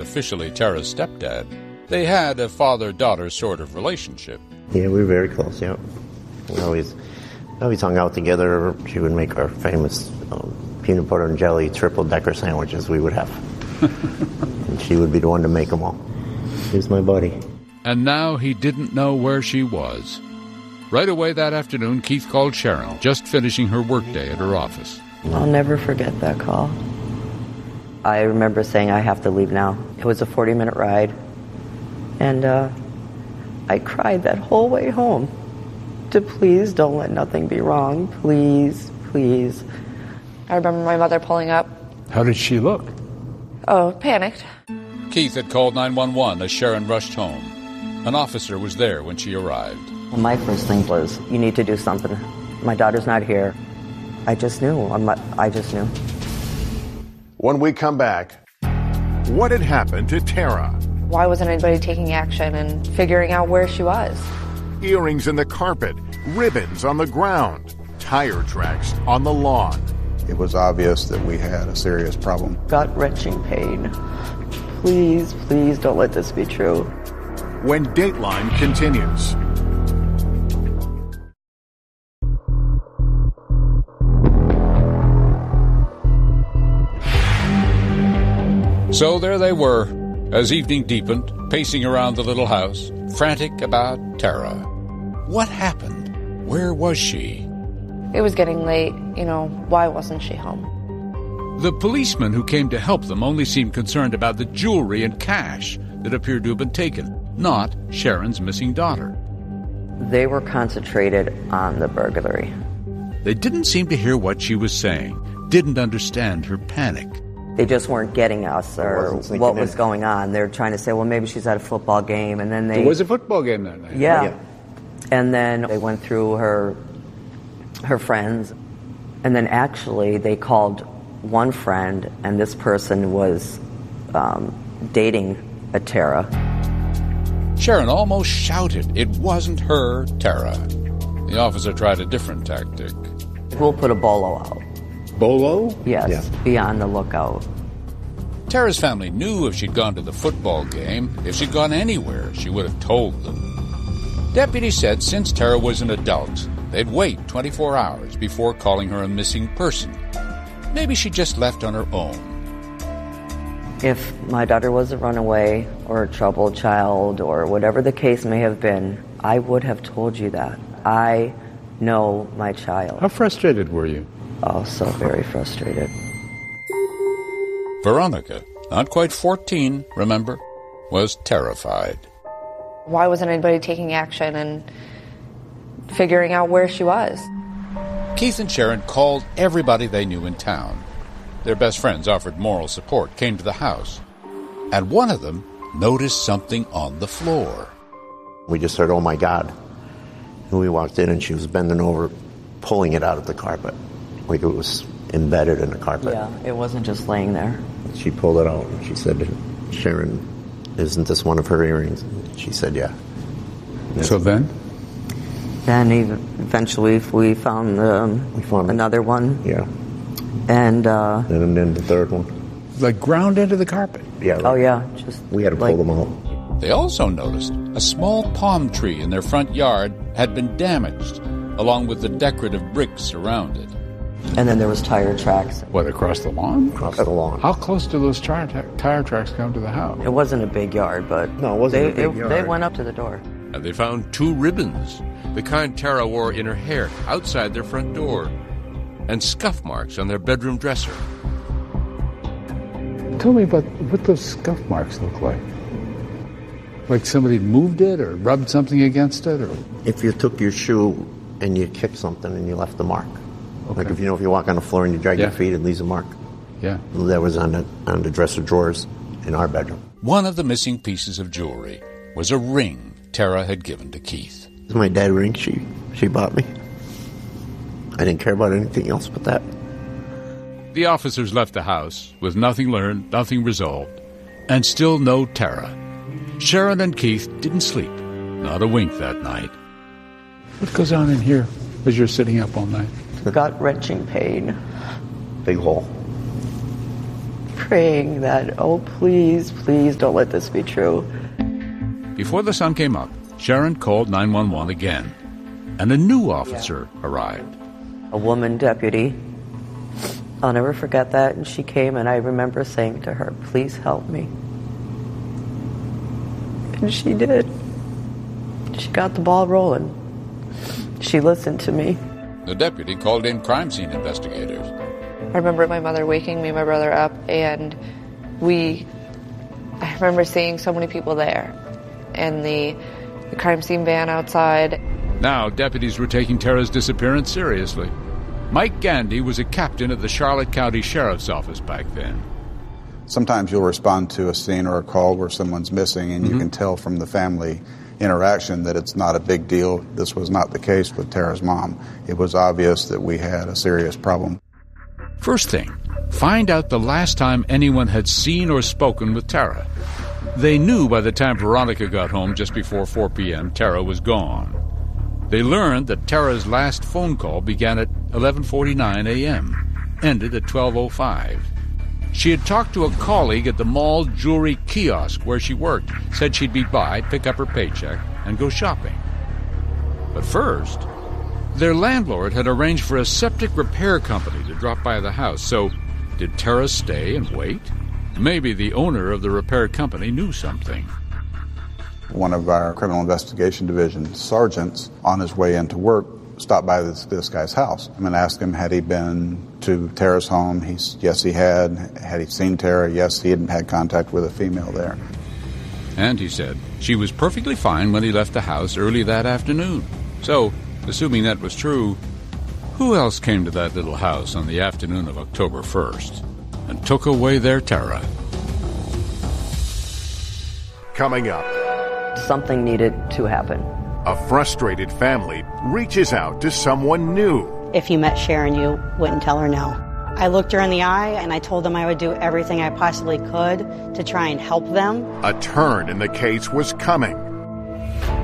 officially Tara's stepdad, they had a father-daughter sort of relationship. Yeah, we were very close, yeah. We always hung out together. She would make our famous peanut butter and jelly triple-decker sandwiches we would have. And she would be the one to make them all. He was my buddy. And now he didn't know where she was. Right away that afternoon, Keith called Sharon, just finishing her workday at her office. I'll never forget that call. I remember saying, I have to leave now. It was a 40-minute ride. And I cried that whole way home to please don't let nothing be wrong. Please, please. I remember my mother pulling up. How did she look? Oh, panicked. Keith had called 911 as Sharon rushed home. An officer was there when she arrived. Well, my first thing was, you need to do something. My daughter's not here. I just knew. I just knew. When we come back, what had happened to Tara? Why wasn't anybody taking action and figuring out where she was? Earrings in the carpet, ribbons on the ground, tire tracks on the lawn. It was obvious that we had a serious problem. Gut-wrenching pain. Please, please don't let this be true. When Dateline continues. So there they were, as evening deepened, pacing around the little house, frantic about Tara. What happened? Where was she? It was getting late. Why wasn't she home? The policeman who came to help them only seemed concerned about the jewelry and cash that appeared to have been taken, not Sharon's missing daughter. They were concentrated on the burglary. They didn't seem to hear what she was saying, didn't understand her panic. They just weren't getting us or what was going on. They're trying to say, well, maybe she's at a football game, and then they... There was a football game that night. Yeah. And then they went through her friends, and then actually they called one friend, and this person was dating a Tara. Sharon almost shouted it wasn't her Tara. The officer tried a different tactic. We'll put a bolo out. Bolo? Yes, yeah. Be on the lookout. Tara's family knew if she'd gone to the football game, if she'd gone anywhere, she would have told them. Deputies said since Tara was an adult, they'd wait 24 hours before calling her a missing person. Maybe she just left on her own. If my daughter was a runaway or a troubled child or whatever the case may have been, I would have told you that. I know my child. How frustrated were you? Oh, so very frustrated. Veronica, not quite 14, remember, was terrified. Why wasn't anybody taking action and figuring out where she was? Keith and Sharon called everybody they knew in town. Their best friends offered moral support, came to the house. And one of them noticed something on the floor. We just heard, oh my God. And we walked in and she was bending over, pulling it out of the carpet. Like it was embedded in the carpet. Yeah, it wasn't just laying there. She pulled it out and she said, Sharon, isn't this one of her earrings? She said, yeah. So then? Then eventually we found another one. Yeah. And then the third one. Like ground into the carpet? Yeah. Oh, yeah. We had to pull them out. They also noticed a small palm tree in their front yard had been damaged, along with the decorative bricks around it. And then there was tire tracks. What, across the lawn? Across the lawn. How close do those tire tracks come to the house? It wasn't a big yard, but no, it wasn't a big yard. They went up to the door. And they found 2 ribbons, the kind Tara wore in her hair, outside their front door, and scuff marks on their bedroom dresser. Tell me about what those scuff marks look like. Like somebody moved it or rubbed something against it? Or? If you took your shoe and you kicked something and you left a mark. Okay. Like if you walk on the floor and you drag your feet, it leaves a mark. Yeah. That was on the dresser drawers in our bedroom. One of the missing pieces of jewelry was a ring Tara had given to Keith. It was my dad's ring she bought me. I didn't care about anything else but that. The officers left the house with nothing learned, nothing resolved, and still no Tara. Sharon and Keith didn't sleep, not a wink that night. What goes on in here as you're sitting up all night? Gut-wrenching pain. Big hole. praying that, oh, please, please don't let this be true. Before the sun came up, Sharon called 911 again, and a new officer arrived. A woman deputy. I'll never forget that. And she came, and I remember saying to her, please help me. And she did. She got the ball rolling. She listened to me. The deputy called in crime scene investigators. I remember my mother waking me and my brother up, and I remember seeing so many people there, and the crime scene van outside. Now deputies were taking Tara's disappearance seriously. Mike Gandy was a captain at the Charlotte County Sheriff's Office back then. Sometimes you'll respond to a scene or a call where someone's missing, and you can tell from the family interaction that it's not a big deal. This was not the case with Tara's mom. It was obvious that we had a serious problem. First thing, find out the last time anyone had seen or spoken with Tara. They knew by the time Veronica got home just before 4 p.m. Tara was gone. They learned that Tara's last phone call began at 11:49 a.m., ended at 12:05. She had talked to a colleague at the mall jewelry kiosk where she worked, said she'd be by, pick up her paycheck, and go shopping. But first, their landlord had arranged for a septic repair company to drop by the house, so did Tara stay and wait? Maybe the owner of the repair company knew something. One of our criminal investigation division sergeants, on his way into work, stopped by this guy's house and asked him, had he been to Tara's home? Yes, he had. Had he seen Tara? Yes, he hadn't had contact with a female there. And he said she was perfectly fine when he left the house early that afternoon. So, assuming that was true, who else came to that little house on the afternoon of October 1st and took away their Tara? Coming up, Something needed to happen. a frustrated family reaches out to someone new. If you met Sharon, you wouldn't tell her no. I looked her in the eye and I told them I would do everything I possibly could to try and help them. A turn in the case was coming.